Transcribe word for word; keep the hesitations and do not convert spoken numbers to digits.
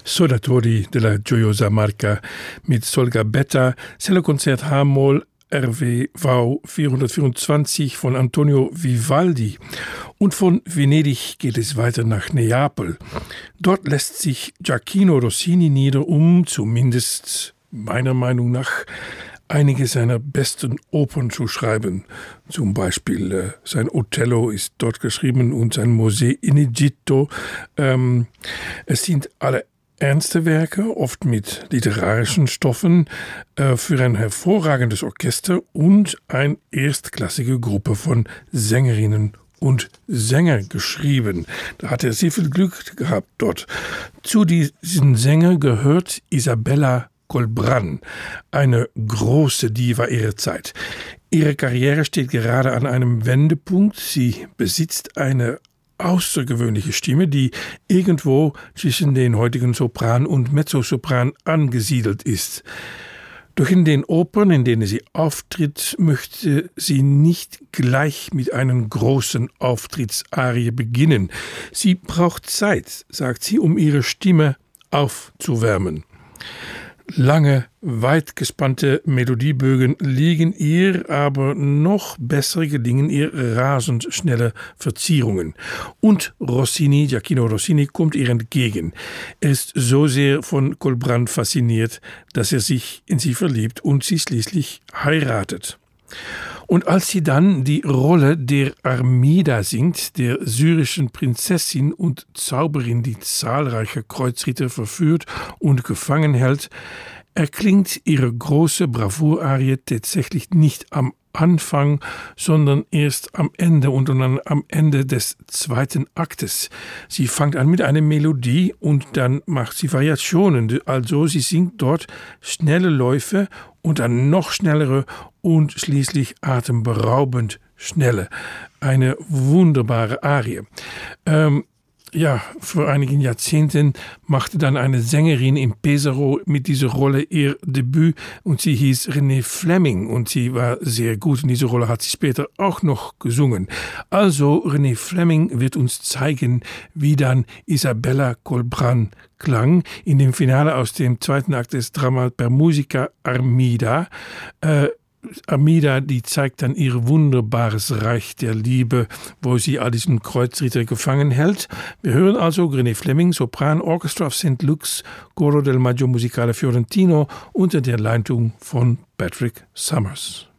Sonatori della Gioiosa Marca mit Solga Betta, Cellokonzert H-Moll R W V vierhundertvierundzwanzig von Antonio Vivaldi. Und von Venedig geht es weiter nach Neapel. Dort lässt sich Gioacchino Rossini nieder, um zumindest meiner Meinung nach einige seiner besten Opern zu schreiben. Zum Beispiel äh, sein Othello ist dort geschrieben und sein Mosè in Egitto. Ähm, es sind alle ernste Werke, oft mit literarischen Stoffen, äh, für ein hervorragendes Orchester und eine erstklassige Gruppe von Sängerinnen und Sänger geschrieben. Da hat er sehr viel Glück gehabt dort. Zu diesen Sängern gehört Isabella Colbran, eine große Diva ihrer Zeit. Ihre Karriere steht gerade an einem Wendepunkt. Sie besitzt eine außergewöhnliche Stimme, die irgendwo zwischen den heutigen Sopran und Mezzosopran angesiedelt ist. Doch in den Opern, in denen sie auftritt, möchte sie nicht gleich mit einem großen Auftrittsarie beginnen. Sie braucht Zeit, sagt sie, um ihre Stimme aufzuwärmen. Lange, weit gespannte Melodiebögen liegen ihr, aber noch besser gelingen ihr rasend schnelle Verzierungen. Und Rossini, Gioacchino Rossini, kommt ihr entgegen. Er ist so sehr von Colbran fasziniert, dass er sich in sie verliebt und sie schließlich heiratet. Und als sie dann die Rolle der Armida singt, der syrischen Prinzessin und Zauberin, die zahlreiche Kreuzritter verführt und gefangen hält, erklingt ihre große Bravour-Arie tatsächlich nicht am Anfang, sondern erst am Ende und dann am Ende des zweiten Aktes. Sie fängt an mit einer Melodie und dann macht sie Variationen. Also sie singt dort schnelle Läufe und dann noch schnellere und schließlich atemberaubend schnelle. Eine wunderbare Arie. Ähm, Ja, vor einigen Jahrzehnten machte dann eine Sängerin in Pesaro mit dieser Rolle ihr Debüt und sie hieß Renée Fleming und sie war sehr gut. In dieser Rolle hat sie später auch noch gesungen. Also Renée Fleming wird uns zeigen, wie dann Isabella Colbran klang in dem Finale aus dem zweiten Akt des Drama per Musica Armida. Äh, Armida, die zeigt dann ihr wunderbares Reich der Liebe, wo sie all diesen Kreuzritter gefangen hält. Wir hören also Renée Fleming, Sopran, Orchestra of Saint Luke's, Coro del Maggio Musicale Fiorentino unter der Leitung von Patrick Summers.